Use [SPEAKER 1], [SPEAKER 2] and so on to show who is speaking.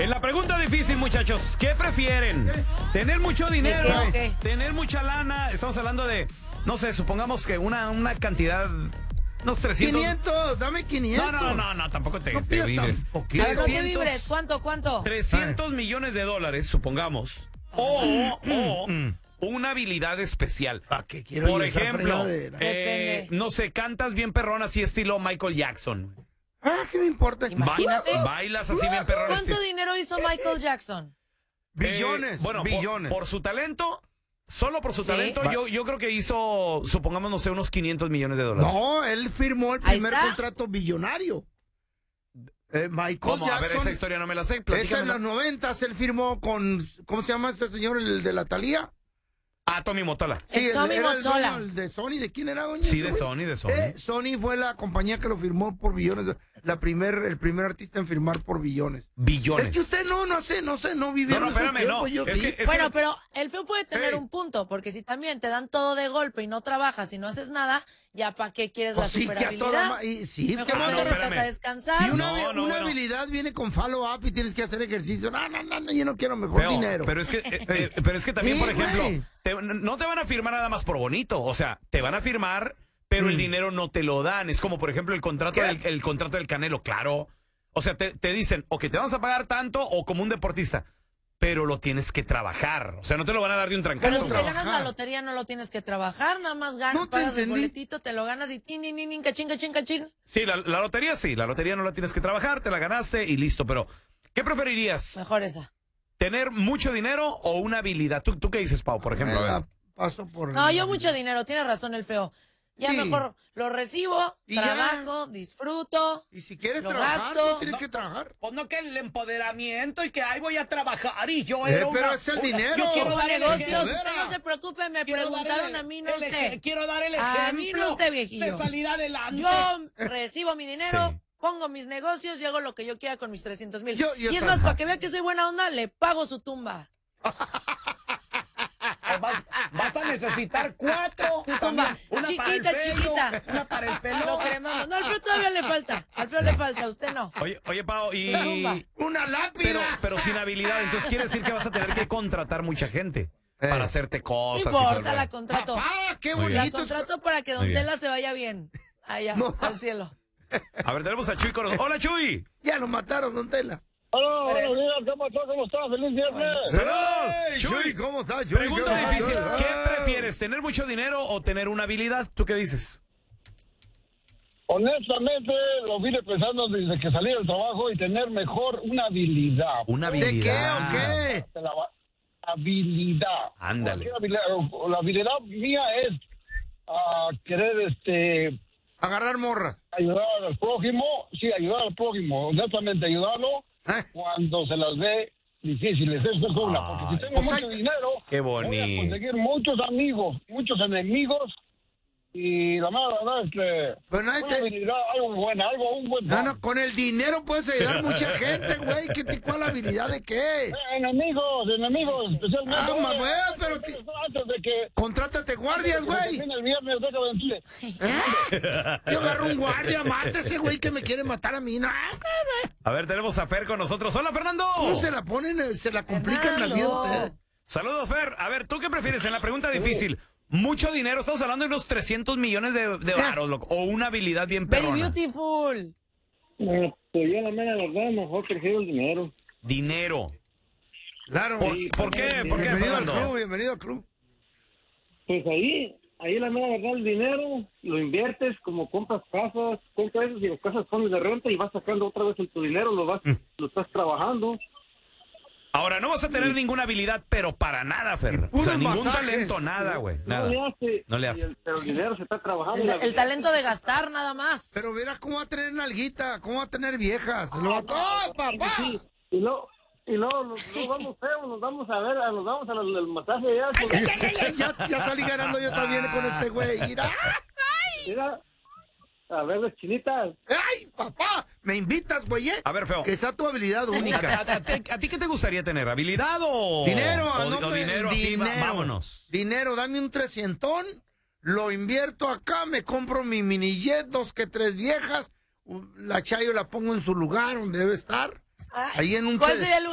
[SPEAKER 1] En la pregunta difícil, muchachos, ¿qué prefieren? ¿Tener mucho dinero?
[SPEAKER 2] ¿Qué?
[SPEAKER 1] ¿Tener mucha lana? Estamos hablando de, no sé, supongamos que una cantidad, unos 300.
[SPEAKER 3] 500, dame 500.
[SPEAKER 1] No, tampoco te
[SPEAKER 3] pidas
[SPEAKER 1] vibres.
[SPEAKER 3] tan poquito.
[SPEAKER 2] A ver, ¿por qué
[SPEAKER 1] 300
[SPEAKER 2] vibres? ¿Cuánto?
[SPEAKER 1] 300 millones de dólares, supongamos. O una habilidad especial.
[SPEAKER 3] ¿Para qué quiero
[SPEAKER 1] Por
[SPEAKER 3] yo esa
[SPEAKER 1] ejemplo,
[SPEAKER 3] fregadera?
[SPEAKER 2] Depende.
[SPEAKER 1] no sé, cantas bien perrón así estilo Michael Jackson.
[SPEAKER 3] ¿Qué me importa?
[SPEAKER 2] Imagínate.
[SPEAKER 1] Bailas así bien perrón.
[SPEAKER 2] ¿Cuánto dinero hizo Michael Jackson?
[SPEAKER 3] Billones,
[SPEAKER 1] Bueno,
[SPEAKER 3] billones.
[SPEAKER 1] por su talento, solo por su
[SPEAKER 2] ¿Sí?
[SPEAKER 1] talento, yo creo que hizo, supongamos, no sé, unos 500 millones de dólares.
[SPEAKER 3] No, él firmó el
[SPEAKER 2] Ahí
[SPEAKER 3] primer
[SPEAKER 2] está.
[SPEAKER 3] contrato billonario. Michael
[SPEAKER 1] ¿Cómo? A ver,
[SPEAKER 3] Jackson.
[SPEAKER 1] esa historia no me la sé.
[SPEAKER 3] Esa en
[SPEAKER 1] Platícamela.
[SPEAKER 3] los 90 él firmó con, ¿cómo se llama este señor, el de la Thalía?
[SPEAKER 1] Ah, Tommy Motola.
[SPEAKER 2] El Tommy
[SPEAKER 3] era
[SPEAKER 2] Mottola.
[SPEAKER 3] dueño de Sony. ¿De quién era doña?
[SPEAKER 1] Sí, de Sony.
[SPEAKER 3] Sony fue la compañía que lo firmó por billones. El primer artista en firmar por billones.
[SPEAKER 1] Billones.
[SPEAKER 3] Es que usted no vivió
[SPEAKER 1] No,
[SPEAKER 3] en esos
[SPEAKER 1] espérame,
[SPEAKER 3] tiempos,
[SPEAKER 1] no.
[SPEAKER 3] yo
[SPEAKER 1] Es
[SPEAKER 3] sí.
[SPEAKER 1] que-
[SPEAKER 2] Bueno, pero el feo puede tener
[SPEAKER 3] Hey.
[SPEAKER 2] un punto, porque si también te dan todo de golpe y no trabajas y no haces nada, ya para qué quieres
[SPEAKER 3] Pues
[SPEAKER 2] la
[SPEAKER 3] sí, que a
[SPEAKER 2] superhabilidad.
[SPEAKER 3] toda sí,
[SPEAKER 2] Mejor
[SPEAKER 3] qué
[SPEAKER 2] te
[SPEAKER 3] bueno.
[SPEAKER 2] dedicas
[SPEAKER 1] espérame.
[SPEAKER 2] a descansar.
[SPEAKER 3] Y una
[SPEAKER 1] bueno.
[SPEAKER 3] habilidad viene con follow-up y tienes que hacer ejercicio. No, yo no quiero mejor
[SPEAKER 1] Feo,
[SPEAKER 3] dinero.
[SPEAKER 1] pero es que también,
[SPEAKER 3] Sí,
[SPEAKER 1] por ejemplo,
[SPEAKER 3] güey.
[SPEAKER 1] no te van a firmar nada más por bonito. O sea, te van a firmar, pero el dinero no te lo dan. Es como, por ejemplo, el contrato el contrato del Canelo, claro. O sea, te dicen, o que te vamos a pagar tanto, o como un deportista, pero lo tienes que trabajar. O sea, no te lo van a dar de un
[SPEAKER 2] Pero
[SPEAKER 1] trancazo.
[SPEAKER 2] si te ganas la lotería no lo tienes que trabajar, nada más ganas,
[SPEAKER 3] No te
[SPEAKER 2] pagas el
[SPEAKER 3] entendí.
[SPEAKER 2] boletito, te lo ganas y tin, cachín.
[SPEAKER 1] Sí, la lotería sí. La lotería no la tienes que trabajar, te la ganaste y listo. Pero, ¿qué preferirías?
[SPEAKER 2] Mejor esa.
[SPEAKER 1] ¿Tener mucho dinero o una habilidad? ¿Tú qué dices, Pau, por ejemplo?
[SPEAKER 3] Me
[SPEAKER 1] A
[SPEAKER 3] la
[SPEAKER 1] ver.
[SPEAKER 3] paso por
[SPEAKER 2] No, yo mucho dinero, tiene razón el feo. Ya
[SPEAKER 3] Sí.
[SPEAKER 2] mejor lo recibo,
[SPEAKER 3] Y ya.
[SPEAKER 2] trabajo, disfruto.
[SPEAKER 3] Y si quieres
[SPEAKER 2] Lo
[SPEAKER 3] trabajar,
[SPEAKER 2] gasto.
[SPEAKER 3] no tienes que trabajar.
[SPEAKER 1] Pues no, que el empoderamiento y que ahí voy a trabajar y yo
[SPEAKER 3] pero es el dinero.
[SPEAKER 1] Yo quiero
[SPEAKER 2] Con
[SPEAKER 1] dar el
[SPEAKER 2] negocios,
[SPEAKER 1] ejemplo.
[SPEAKER 2] usted no se preocupe, me
[SPEAKER 1] Quiero dar
[SPEAKER 2] preguntaron
[SPEAKER 1] el-
[SPEAKER 2] a mí, no
[SPEAKER 1] el
[SPEAKER 2] usted.
[SPEAKER 1] Quiero dar el ejemplo
[SPEAKER 2] A mí no usted, viejillo.
[SPEAKER 1] de salir adelante.
[SPEAKER 2] Yo recibo mi dinero,
[SPEAKER 1] Sí.
[SPEAKER 2] pongo mis negocios y hago lo que yo quiera con mis 300,000.
[SPEAKER 3] Yo
[SPEAKER 2] Y es más,
[SPEAKER 3] trabajo.
[SPEAKER 2] para que vea que soy buena onda, le pago su tumba.
[SPEAKER 1] Vas a necesitar 4.
[SPEAKER 2] Su tumba. Chiquita.
[SPEAKER 1] Una para el pelo.
[SPEAKER 2] Lo queremos. No, al feo todavía le falta. Al feo le falta, a usted no.
[SPEAKER 1] Oye, Pau,
[SPEAKER 2] Su tumba.
[SPEAKER 3] Una lápida.
[SPEAKER 1] pero sin habilidad, entonces quiere decir que vas a tener que contratar mucha gente para hacerte
[SPEAKER 2] No
[SPEAKER 1] cosas. y
[SPEAKER 2] importa,
[SPEAKER 1] todo.
[SPEAKER 2] la contrato.
[SPEAKER 3] Qué
[SPEAKER 1] Muy bien.
[SPEAKER 2] La
[SPEAKER 3] bonito.
[SPEAKER 2] contrato para que
[SPEAKER 1] Muy
[SPEAKER 2] Don
[SPEAKER 1] bien.
[SPEAKER 2] Tela se vaya bien. Allá,
[SPEAKER 3] No.
[SPEAKER 2] al cielo.
[SPEAKER 1] A ver, tenemos a Chuy con nosotros. Hola, Chuy.
[SPEAKER 3] Ya lo mataron, don Tela.
[SPEAKER 4] Hola, buenos días, ¿qué pasó? ¿Cómo estás? ¡Feliz viernes!
[SPEAKER 3] ¡Hey, Chuy! ¿Cómo estás, Chuy?
[SPEAKER 1] Pregunta
[SPEAKER 3] ¿Qué
[SPEAKER 1] difícil.
[SPEAKER 3] tal?
[SPEAKER 1] ¿Qué prefieres, tener mucho dinero o tener una habilidad? ¿Tú qué dices?
[SPEAKER 4] Honestamente, lo vine pensando desde que salí del trabajo y tener mejor una habilidad.
[SPEAKER 1] Una
[SPEAKER 3] ¿De qué
[SPEAKER 1] habilidad.
[SPEAKER 3] o qué?
[SPEAKER 4] Habilidad.
[SPEAKER 1] Ándale.
[SPEAKER 4] Cualquier habilidad. La habilidad mía es querer
[SPEAKER 3] Agarrar morra.
[SPEAKER 4] ayudar al prójimo. Sí, ayudar al prójimo. Honestamente, ayudarlo cuando se las ve difíciles. Eso es una. Porque si tengo
[SPEAKER 3] o sea,
[SPEAKER 4] mucho dinero,
[SPEAKER 1] qué
[SPEAKER 4] voy a
[SPEAKER 1] bonito.
[SPEAKER 4] conseguir muchos amigos, muchos enemigos. Y la mera verdad es que
[SPEAKER 3] Pero nadie
[SPEAKER 4] una
[SPEAKER 3] te...
[SPEAKER 4] habilidad, algo buena, un buen
[SPEAKER 3] No, con el dinero puedes ayudar a mucha gente, güey. ¿Cuál habilidad de qué?
[SPEAKER 4] Enemigos, especialmente.
[SPEAKER 3] Ah,
[SPEAKER 4] Oye,
[SPEAKER 3] güey, pero
[SPEAKER 4] antes de que
[SPEAKER 3] Contrátate guardias, güey.
[SPEAKER 4] termine el viernes, déjame decirle.
[SPEAKER 3] Yo agarro un guardia, mátese, güey, que me quiere matar a mí. No,
[SPEAKER 1] A ver, tenemos a Fer con nosotros. Hola, Fernando.
[SPEAKER 3] ¿cómo se la ponen? Se la complican la vida.
[SPEAKER 2] Fernando.
[SPEAKER 1] Saludos, Fer. A ver, ¿tú qué prefieres en la pregunta difícil? Mucho dinero, estamos hablando de unos 300 millones de varos, loco, o una habilidad bien
[SPEAKER 2] Very
[SPEAKER 1] perrona.
[SPEAKER 2] beautiful.
[SPEAKER 4] Pues yo la mera verdad, mejor prefiero el dinero.
[SPEAKER 1] Dinero.
[SPEAKER 3] Claro.
[SPEAKER 1] ¿Por qué? ¿Por qué,
[SPEAKER 3] Bienvenido al
[SPEAKER 1] Fernando?
[SPEAKER 3] club, bienvenido al club.
[SPEAKER 4] Pues ahí la mera verdad, el dinero lo inviertes como compras casas y las casas son de renta y vas sacando otra vez tu dinero, lo estás trabajando.
[SPEAKER 1] Ahora, no vas a tener ninguna habilidad, pero para nada, Fer. O sea,
[SPEAKER 3] puros
[SPEAKER 1] ningún
[SPEAKER 3] masajes.
[SPEAKER 1] talento, nada, güey. Nada. No le hace.
[SPEAKER 4] Pero el dinero se está trabajando.
[SPEAKER 2] El talento de gastar nada más.
[SPEAKER 3] Pero verás cómo va a tener nalguita, cómo va a tener viejas. Lo va a... ¡Oh, papá!
[SPEAKER 4] Sí. Y luego nos vamos feos, nos vamos al masaje ya.
[SPEAKER 3] Ya salí ganando yo también con este güey. Mira.
[SPEAKER 4] Mira, a ver las chinitas.
[SPEAKER 3] ¡Ay, papá! ¿Me invitas, güey?
[SPEAKER 1] A ver, feo.
[SPEAKER 3] Que sea tu habilidad única.
[SPEAKER 1] ¿A ti qué te gustaría tener? ¿Habilidad o
[SPEAKER 3] Dinero,
[SPEAKER 1] o,
[SPEAKER 3] no,
[SPEAKER 1] o
[SPEAKER 3] pues,
[SPEAKER 1] dinero así? Vámonos.
[SPEAKER 3] Dinero, dame un 300, lo invierto acá, me compro mi mini jet, 2 que 3 viejas, la Chayo la pongo en su lugar donde debe estar. Ahí en un
[SPEAKER 2] ¿Cuál sería el